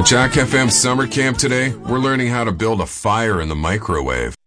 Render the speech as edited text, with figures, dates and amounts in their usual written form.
Jack FM summer camp today, we're learning how to build a fire in the microwave.